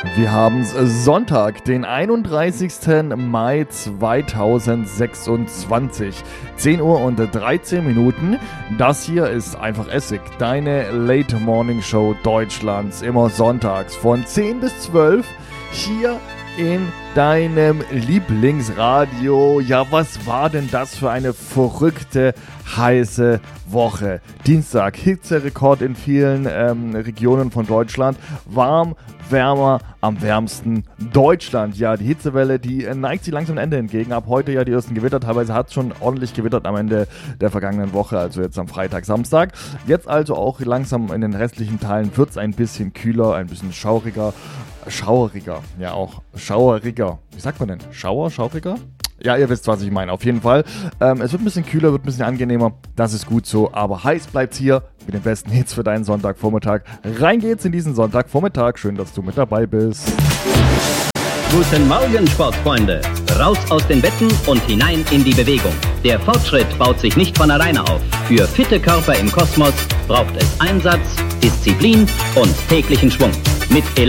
Wir haben Sonntag, den 31. Mai 2026, 10 Uhr und 13 Minuten. Das hier ist einfach Essig, deine Late Morning Show Deutschlands, immer sonntags von 10 bis 12 hier in deinem Lieblingsradio. Ja, was war denn das für eine verrückte, heiße Woche? Dienstag, Hitzerekord in vielen Regionen von Deutschland. Warm, wärmer, am wärmsten Deutschland. Ja, die Hitzewelle, die neigt sich langsam dem Ende entgegen. Ab heute ja die ersten Gewitter. Teilweise hat es schon ordentlich gewittert am Ende der vergangenen Woche, also jetzt am Freitag, Samstag. Jetzt also auch langsam in den restlichen Teilen wird es ein bisschen kühler, ein bisschen schaueriger. Ja auch schaueriger. Wie sagt man denn? Schauriger? Ja, ihr wisst, was ich meine. Auf jeden Fall. Es wird ein bisschen kühler, wird ein bisschen angenehmer. Das ist gut so. Aber heiß bleibt's hier mit den besten Hits für deinen Sonntagvormittag. Rein geht's in diesen Sonntagvormittag. Schön, dass du mit dabei bist. Guten Morgen, Sportfreunde. Raus aus den Betten und hinein in die Bewegung. Der Fortschritt baut sich nicht von alleine auf. Für fitte Körper im Kosmos braucht es Einsatz, Disziplin und täglichen Schwung. Mit